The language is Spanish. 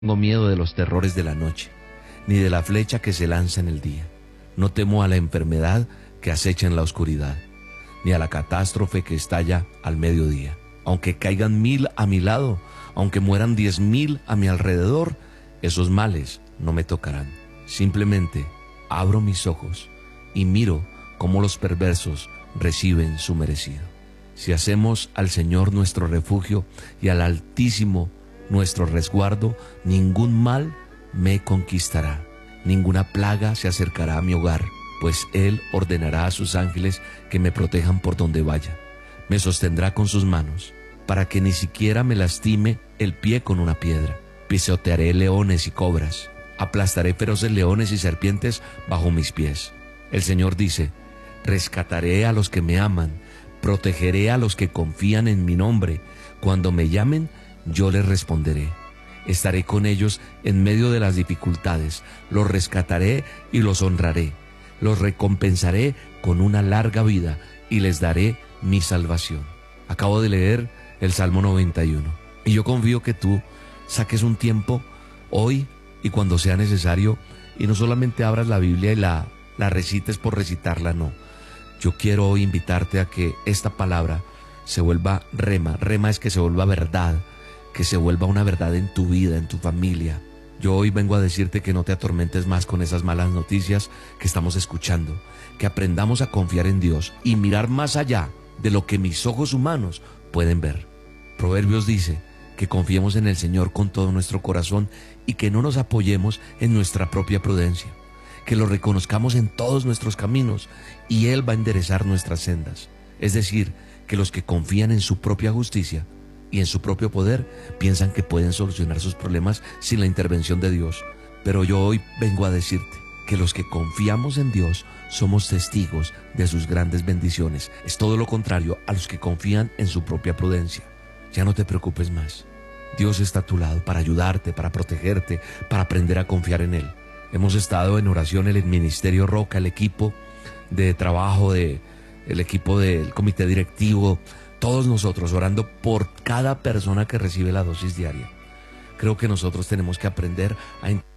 Tengo miedo de los terrores de la noche, ni de la flecha que se lanza en el día. No temo a la enfermedad que acecha en la oscuridad, ni a la catástrofe que estalla al mediodía. Aunque caigan 1000 a mi lado, aunque mueran 10.000 a mi alrededor, esos males no me tocarán. Simplemente abro mis ojos y miro cómo los perversos reciben su merecido. Si hacemos al Señor nuestro refugio y al Altísimo nuestro resguardo, ningún mal me conquistará, ninguna plaga se acercará a mi hogar, pues Él ordenará a sus ángeles que me protejan por donde vaya. Me sostendrá con sus manos, para que ni siquiera me lastime el pie con una piedra. Pisotearé leones y cobras, aplastaré feroces leones y serpientes bajo mis pies. El Señor dice: rescataré a los que me aman, protegeré a los que confían en mi nombre. Cuando me llamen, yo les responderé. Estaré con ellos en medio de las dificultades, los rescataré y los honraré. Los recompensaré con una larga vida y les daré mi salvación. Acabo de leer el Salmo 91 y yo confío que tú saques un tiempo hoy y cuando sea necesario, y no solamente abras la Biblia y la recites por recitarla, no. Yo quiero hoy invitarte a que esta palabra se vuelva rema. Rema es que se vuelva verdad, que se vuelva una verdad en tu vida, en tu familia. Yo hoy vengo a decirte que no te atormentes más con esas malas noticias que estamos escuchando, que aprendamos a confiar en Dios y mirar más allá de lo que mis ojos humanos pueden ver. Proverbios dice que confiemos en el Señor con todo nuestro corazón y que no nos apoyemos en nuestra propia prudencia, que lo reconozcamos en todos nuestros caminos y Él va a enderezar nuestras sendas. Es decir, que los que confían en su propia justicia y en su propio poder piensan que pueden solucionar sus problemas sin la intervención de Dios. Pero yo hoy vengo a decirte que los que confiamos en Dios somos testigos de sus grandes bendiciones. Es todo lo contrario a los que confían en su propia prudencia. Ya no te preocupes más. Dios está a tu lado para ayudarte, para protegerte, para aprender a confiar en Él. Hemos estado en oración en el Ministerio Roca, el equipo de trabajo, el equipo del comité directivo, todos nosotros orando por cada persona que recibe la dosis diaria. Creo que nosotros tenemos que aprender a